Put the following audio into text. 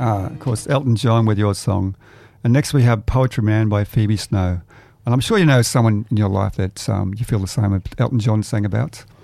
Of course, Elton John with your song. And next we have Poetry Man by Phoebe Snow. And I'm sure you know someone in your life that you feel the same as Elton John sang about.